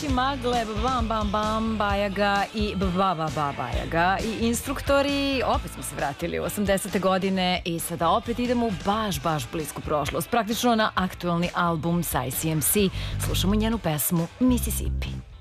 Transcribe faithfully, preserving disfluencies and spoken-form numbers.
Pevači Magle, Bam Bam Bam, Bajaga i Ba Ba Ba Bajaga i instruktori. Opet smo se vratili u osamdesete godine i sada opet idemo u baš, baš blisku prošlost. Praktično na aktualni album sa I C M C. Slušamo njenu pesmu Mississippi.